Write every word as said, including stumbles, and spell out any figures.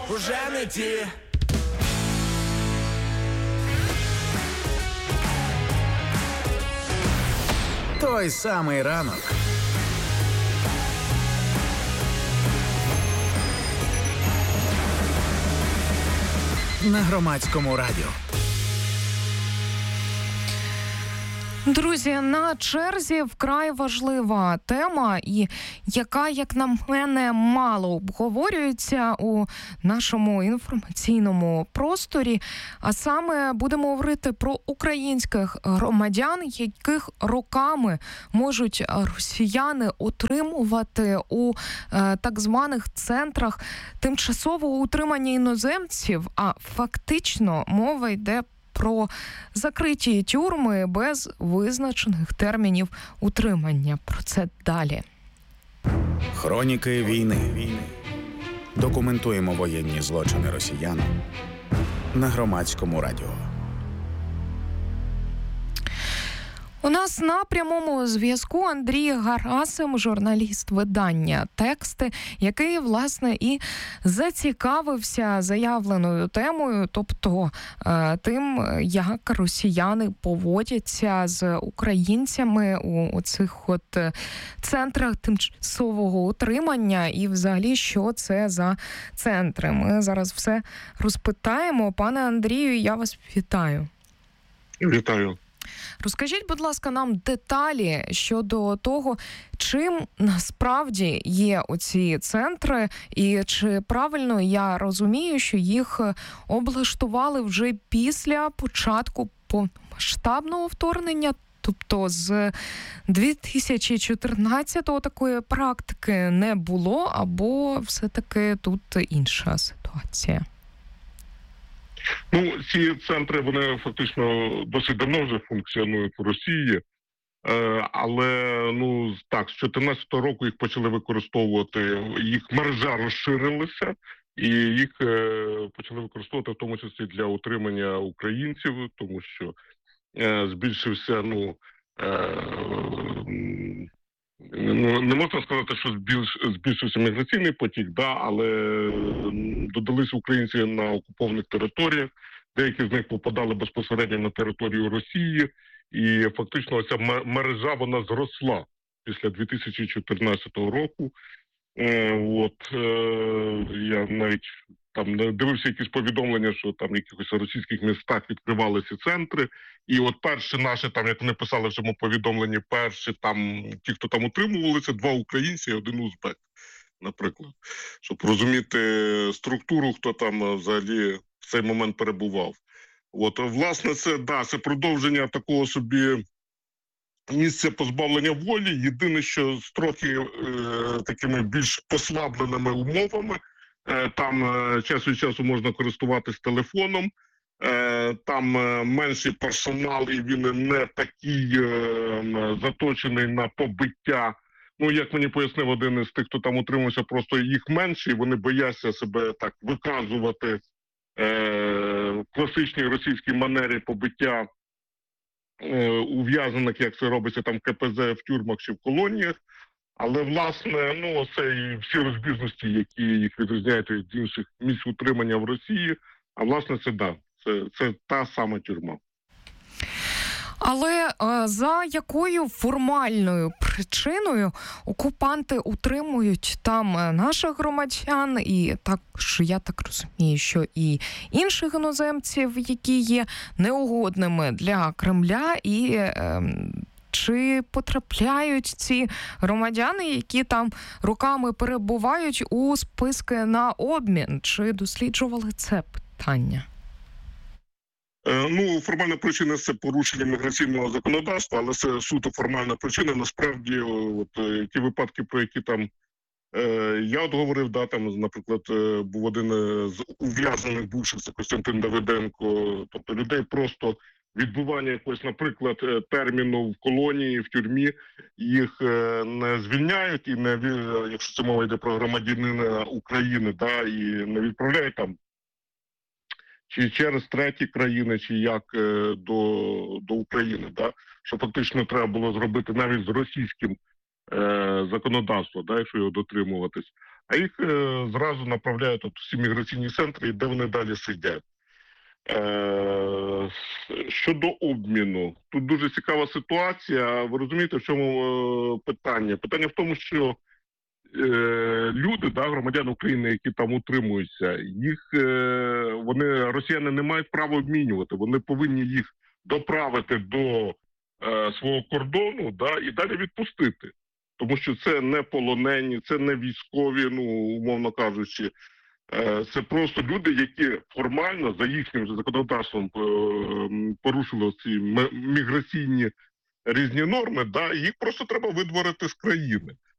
уже не ті. Той самий ранок. На Громадському радіо. Друзі, на черзі вкрай важлива тема, і яка, як на мене, мало обговорюється у нашому інформаційному просторі. А саме будемо говорити про українських громадян, яких роками можуть росіяни утримувати у е, так званих центрах тимчасового утримання іноземців, а фактично мова йде про закриті тюрми без визначених термінів утримання. Про це далі. Хроніки війни. Документуємо воєнні злочини росіян на Громадському радіо. У нас на прямому зв'язку Андрій Гарасим, журналіст видання «Тексти», який, власне, і зацікавився заявленою темою, тобто тим, як росіяни поводяться з українцями у цих от центрах тимчасового утримання і взагалі, що це за центри. Ми зараз все розпитаємо. Пане Андрію, я вас вітаю. Вітаю. Розкажіть, будь ласка, нам деталі щодо того, чим насправді є оці центри, і чи правильно я розумію, що їх облаштували вже після початку повномасштабного вторгнення, тобто з дві тисячі чотирнадцятого такої практики не було, або все-таки тут інша ситуація? Ну, ці центри, вони фактично досить давно вже функціонують в Росії, але, ну, так, з чотирнадцятого року їх почали використовувати, їх мережа розширилася, і їх почали використовувати в тому числі для утримання українців, тому що збільшився, ну, Ну, не можна сказати, що збільш, збільшився міграційний потік, да, але додалися українці на окупованих територіях, деякі з них попадали безпосередньо на територію Росії, і фактично ця мережа, вона зросла після дві тисячі чотирнадцятого року. Е, от, е, я навіть там дивився якісь повідомлення, що там в якихось російських містах відкривалися центри. І от перші наші, там, як вони писали в цьому повідомленні, перші там, ті, хто там утримувалися, два українці і один узбек, наприклад. Щоб розуміти структуру, хто там взагалі в цей момент перебував. От, власне, це, да, це продовження такого собі місця позбавлення волі. Єдине, що з трохи е, такими більш послабленими умовами. Там час від часу можна користуватись телефоном, там менший персонал і він не такий заточений на побиття. Ну, як мені пояснив один із тих, хто там утримався, просто їх менше, і вони бояться себе так виказувати в класичній російській манері побиття ув'язнених, як це робиться там в ка пе зет, в тюрмах чи в колоніях. Але, власне, ну, це і всі розбіжності, які їх відрізняють від інших місць утримання в Росії. А, власне, це, да, це, це та сама тюрма. Але е, за якою формальною причиною окупанти утримують там наших громадян і також, я так розумію, що і інших іноземців, які є неугодними для Кремля, і е, чи потрапляють ці громадяни, які там роками перебувають, у списки на обмін? Чи досліджували це питання? Ну, формальна причина – це порушення міграційного законодавства, але це суто формальна причина. Насправді, от ті випадки, про які там е, я от говорив, да, там, наприклад, був один з ув'язнених бувших, це Костянтин Давиденко, тобто людей просто відбування якогось, наприклад, терміну в колонії, в тюрмі, їх не звільняють, і не, якщо це мова йде про громадянина України, да, і не відправляють там чи через треті країни, чи як до, до України, да, що фактично треба було зробити навіть з російським е, законодавством, да, якщо його дотримуватись. а їх е, зразу направляють от всі міграційні центри, де вони далі сидять. Е, щодо обміну, тут дуже цікава ситуація. Ви розумієте, в чому е, питання? Питання в тому, що е, люди, да, громадяни України, які там утримуються, їх е, вони, росіяни, не мають права обмінювати. Вони повинні їх доправити до е, свого кордону, да, і далі відпустити. Тому що це не полонені, це не військові, ну, умовно кажучи. Це просто люди, які формально за їхнім же законодавством порушили ці міграційні різні норми, да, і їх просто треба видворити з країни.